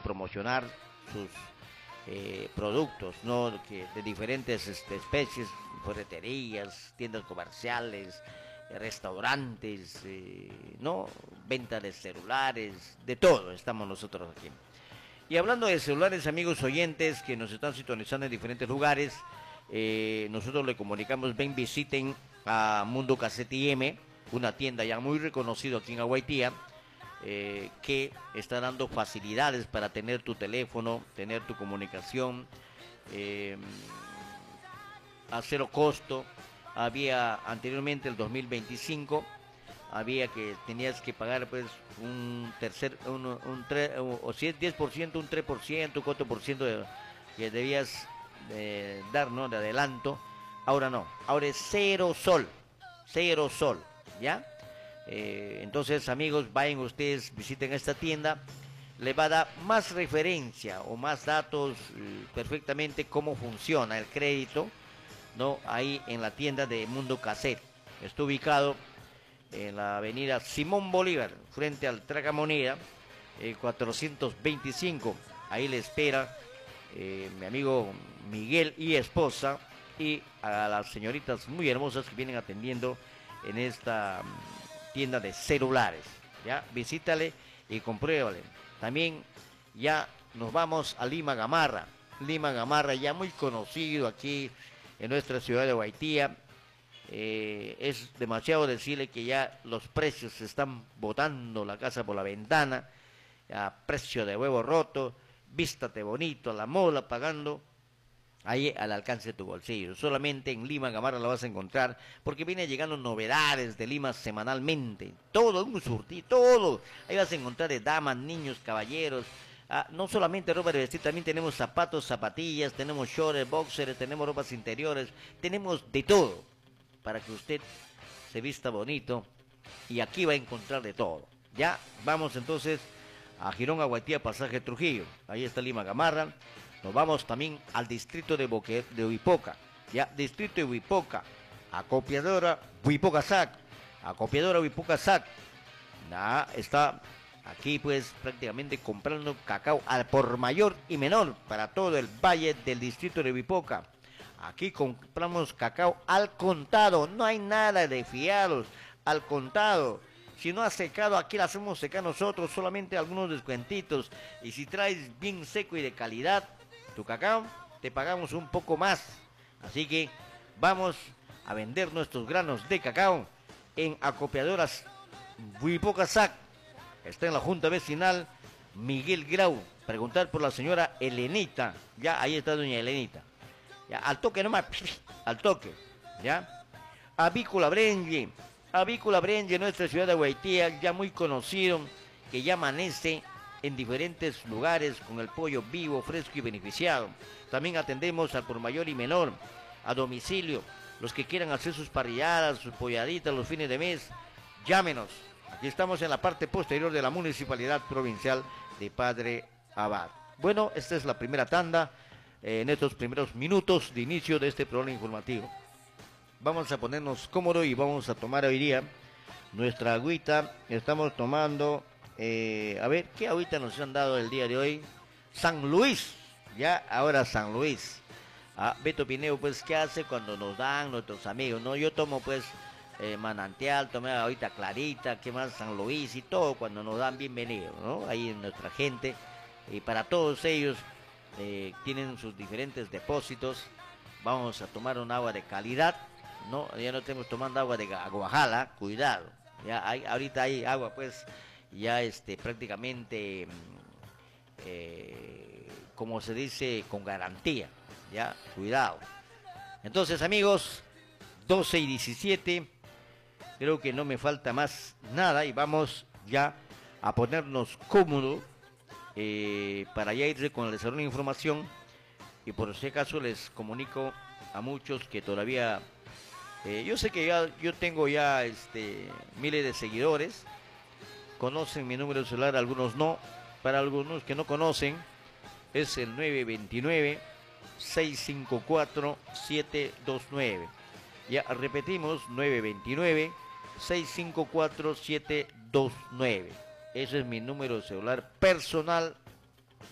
promocionar sus productos, ¿no? De diferentes especies, ferreterías, tiendas comerciales, restaurantes, ¿no? Venta de celulares, de todo estamos nosotros aquí. Y hablando de celulares, amigos oyentes que nos están sintonizando en diferentes lugares, nosotros le comunicamos, ven, visiten a Mundo Cassette IM, una tienda ya muy reconocida aquí en Aguaitía, que está dando facilidades para tener tu teléfono, tener tu comunicación a cero costo. Había anteriormente el 2025, había que tenías que pagar pues o si es 10%, un 3%, un 4% que debías dar, ¿no? De adelanto. Ahora no, ahora es cero sol, ¿ya? Entonces, amigos, vayan ustedes, visiten esta tienda, le va a dar más referencia o más datos perfectamente cómo funciona el crédito, ¿no? Ahí en la tienda de Mundo Cassette. Está ubicado en la avenida Simón Bolívar, frente al Tragamoneda, 425. Ahí le espera mi amigo Miguel y esposa, y a las señoritas muy hermosas que vienen atendiendo en esta tienda de celulares. Ya, visítale y compruébale. También ya nos vamos a Lima Gamarra. Lima Gamarra, ya muy conocido aquí en nuestra ciudad de Guaitía. Es demasiado decirle que ya los precios se están botando la casa por la ventana, a precio de huevo roto, vístate bonito, a la moda, pagando ahí al alcance de tu bolsillo. Solamente en Lima Gamarra la vas a encontrar, porque viene llegando novedades de Lima semanalmente. Todo, un surtido, todo. Ahí vas a encontrar de damas, niños, caballeros. No solamente ropa de vestir, también tenemos zapatos, zapatillas, tenemos shorts, boxers, tenemos ropas interiores, tenemos de todo, para que usted se vista bonito, y aquí va a encontrar de todo. Ya, vamos entonces a Girón, Aguatía, Pasaje Trujillo. Ahí está Lima Gamarra. Nos vamos también al distrito de Huipoca, ya, distrito de Huipoca, acopiadora Huipoca Sac, acopiadora Huipoca Sac, está aquí pues prácticamente comprando cacao al por mayor y menor para todo el valle del distrito de Huipoca. Aquí compramos cacao al contado, no hay nada de fiados, al contado. Si no ha secado, aquí la hacemos secar nosotros, solamente algunos descuentitos. Y si traes bien seco y de calidad tu cacao, te pagamos un poco más. Así que vamos a vender nuestros granos de cacao en acopiadoras Huipoca Sac. Está en la Junta Vecinal Miguel Grau. Preguntar por la señora Elenita. Ya, ahí está doña Elenita. Ya, al toque nomás, al toque. Ya. Avícola Brengue. Avícola Brengue, nuestra ciudad de Guaitía, ya muy conocido, que ya amanece en diferentes lugares con el pollo vivo, fresco y beneficiado. También atendemos al por mayor y menor, a domicilio. Los que quieran hacer sus parrilladas, sus polladitas los fines de mes, llámenos. Aquí estamos en la parte posterior de la Municipalidad Provincial de Padre Abad. Bueno, esta es la primera tanda, en estos primeros minutos de inicio de este programa informativo. Vamos a ponernos cómodos y vamos a tomar hoy día nuestra agüita. Estamos tomando, a ver, ¿qué agüita nos han dado el día de hoy? San Luis, ya, ahora San Luis. Beto Pineo, pues, ¿qué hace cuando nos dan nuestros amigos? No, yo tomo, pues, manantial, tomé ahorita clarita, ¿qué más? San Luis y todo, cuando nos dan bienvenido, ¿no? Ahí en nuestra gente. Y para todos ellos, tienen sus diferentes depósitos. Vamos a tomar un agua de calidad. No, ya no estamos tomando agua de Aguajala, cuidado. Ya ahorita hay agua, pues, ya prácticamente, como se dice, con garantía. Ya, cuidado. Entonces, amigos, 12:17, creo que no me falta más nada y vamos ya a ponernos cómodos para ya irse con el desarrollo de información. Y por si acaso les comunico a muchos que todavía... yo sé que yo tengo ya miles de seguidores, conocen mi número de celular, algunos no. Para algunos que no conocen, es el 929-654-729. Ya repetimos, 929-654-729. Ese es mi número de celular personal